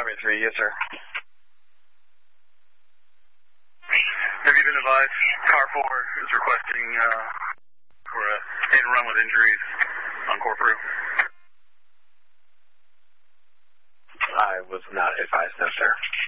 Army 3, yes, sir. Have you been advised Car 4 is requesting for a hit and run with injuries on Corporal? I was not advised, no, sir.